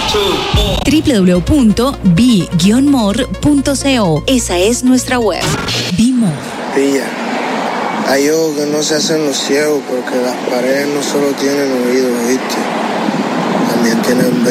www.b-more.co. Esa es nuestra web. Be-more. Pilla. Hay ojos que no se hacen los ciegos porque las paredes no solo tienen oídos, ¿viste? También tienen